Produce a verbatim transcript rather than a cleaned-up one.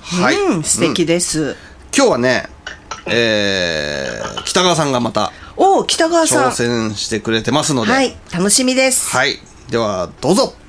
はい、 うん、素敵です、うん、 今日はね、えー、北川さんがまたお北川さん挑戦してくれてますので、 はい、楽しみです。 はい、ではどうぞ。